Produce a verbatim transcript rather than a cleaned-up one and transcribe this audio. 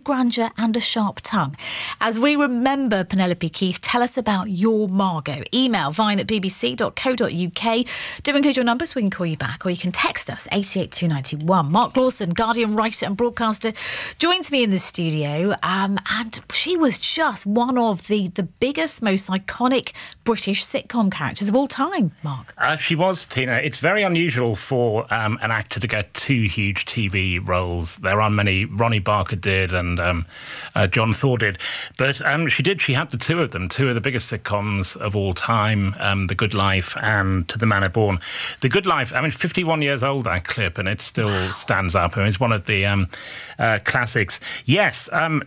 of grandeur and a sharp tongue. As we remember Penelope Keith, tell us about your Margot. Email vine at b b c dot co dot u k. Do include your number so we can call you back, or you can text us eight eight two nine one. Mark Lawson, Guardian writer and broadcaster, joins me in the studio, um, and she was just one of the, the biggest, most iconic British sitcom characters of all time, Mark. Uh, she was, Tina. It's very unusual for um, an actor to get two huge T V roles. There aren't many. Ronnie Barker did, and um, uh, John Thor did. But um, she did. She had the two of them, two of the biggest sitcoms of all time, um, The Good Life and To the Manor Born. The Good Life, I mean, fifty-one years old, that clip, and it still wow. stands up. I mean, it's one of the um, uh, classics. Yes, um,